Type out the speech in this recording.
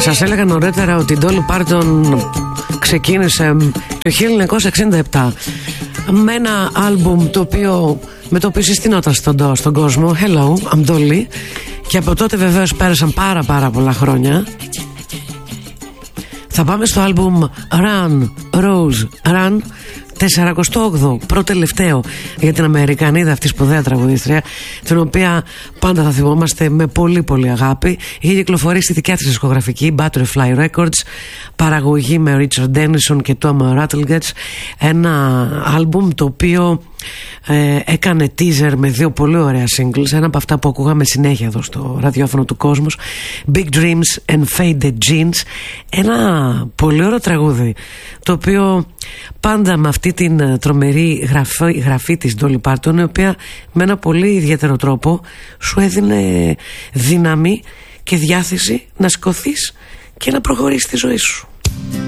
Σας έλεγα νωρίτερα ότι η Dolly Parton ξεκίνησε το 1967 με ένα άλμπουμ με το οποίο συστηνόταν στον κόσμο. Hello, I'm Dolly. Και από τότε βεβαίως πέρασαν πάρα πολλά χρόνια. Θα πάμε στο άλμπουμ Run, Rose, Run, 48ο, προτελευταίο για την Αμερικανίδα αυτή σπουδαία τραγουδίστρια, την οποία πάντα θα θυμόμαστε με πολύ αγάπη. Είχε κυκλοφορήσει στη δικιά της δισκογραφική Butterfly Records, παραγωγή με Richard Dennison και Tom Rattlegate. Ένα άλμπουμ το οποίο έκανε teaser με δύο πολύ ωραία singles. Ένα από αυτά που ακούγαμε συνέχεια εδώ στο ραδιόφωνο του Κόσμος, Big Dreams and Faded Jeans. Ένα πολύ ωραίο τραγούδι, το οποίο πάντα με αυτή την τρομερή γραφή της Dolly Parton, η οποία με ένα πολύ ιδιαίτερο τρόπο σου έδινε δύναμη και διάθεση να σηκωθείς και να προχωρήσεις τη ζωή σου.